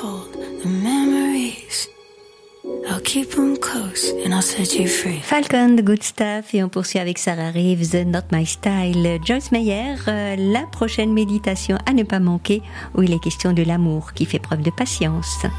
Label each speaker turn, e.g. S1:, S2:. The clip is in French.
S1: hold the memories. I'll keep them close and I'll set you free.
S2: Falcon, The Good Stuff, et on poursuit avec Sarah Reeves, Not My Style. Joyce Meyer, la prochaine méditation à ne pas manquer, où il est question de l'amour qui fait preuve de patience.